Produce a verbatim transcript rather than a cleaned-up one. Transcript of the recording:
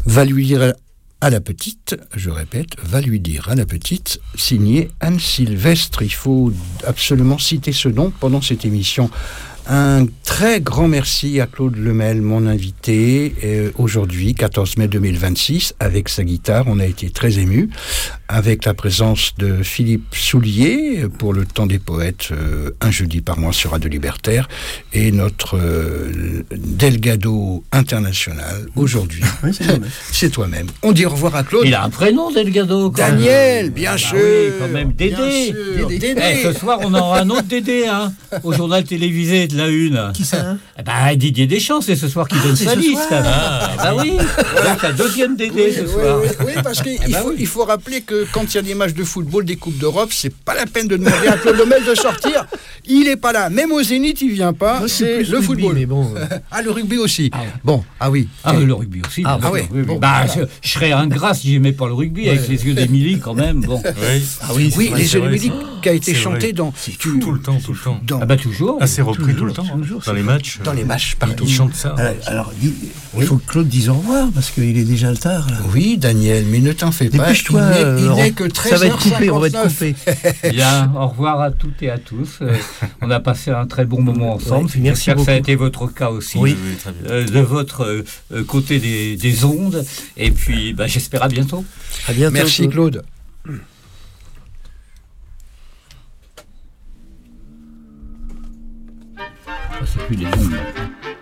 Va lui dire à la petite, je répète, va lui dire à la petite, signé Anne Sylvestre. Il faut absolument citer ce nom pendant cette émission. Un très grand merci à Claude Lemel, mon invité, euh, aujourd'hui, quatorze mai deux mille vingt-six, avec sa guitare. On a été très émus, avec la présence de Philippe Soulier, pour le Temps des Poètes, euh, un jeudi par mois sur Radio Libertaire, et notre euh, Delgado international, aujourd'hui. Oui, c'est toi-même. C'est toi-même. On dit au revoir à Claude. Il a un prénom, Delgado. Quand Daniel, même. bien bah sûr. Oui, quand même, Dédé. Dédé. Dédé. Eh, ce soir, on aura un autre Dédé, hein, au journal télévisé de la Une. Qui ça, hein? Eh ben, Didier Deschamps, c'est ce soir qui Ah, donne c'est sa ce liste. soir. Ah, bah oui. Donc, la deuxième Dédé Oui, ce oui, soir. oui, oui, parce qu'il Eh ben faut, oui. il faut rappeler que quand il y a des matchs de football, des Coupes d'Europe, c'est pas la peine de demander à Claude Lemel de sortir. Il est pas là. Même au Zénith, il vient pas. Moi, je suis C'est plus le rugby, football. mais bon. Ah, le rugby aussi. Ah ouais. Bon, ah oui. Ah, le rugby aussi. Ah, bien ah sûr, oui. oui, oui. Bon, Bah, voilà. je, je serais ingrat si j'aimais pas le rugby, avec les yeux d'Émilie, quand même. Bon. Oui. Ah oui, Oui, c'est vrai, les c'est yeux vrai, d'Émilie qui a été c'est chanté vrai. dans, Tout, tout le temps, tout le temps. dans, Ah bah toujours. Ah, c'est repris tout toujours, le temps. hein. toujours, Dans c'est les matchs. dans les matchs partout. Ils chantent ça. Alors, alors, il il faut que Claude dise au revoir, parce qu'il est déjà le tard, là. Oui, Daniel, mais ne t'en fais pas. Dépêche-toi, il n'est- euh, il Laurent. n'est que treize Ça va heures être coupé, on va être cinquante-neuf. coupé. Bien, au revoir à toutes et à tous. Euh, on a passé un très bon moment ensemble. Ouais, merci J'espère que ça a beaucoup. été votre cas aussi. Oui. Oui, très bien. Euh, de votre euh, euh, côté des, des ondes. Et puis, bah, j'espère à bientôt. À bientôt. Merci, Claude. Ah, c'est plus des ondes.